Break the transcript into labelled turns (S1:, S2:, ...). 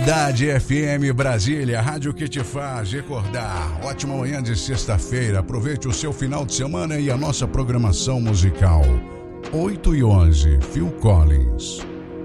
S1: Cidade FM Brasília, a rádio que te faz recordar. Ótima manhã de sexta-feira, aproveite o seu final de semana e a nossa programação musical. 8h11, Phil Collins.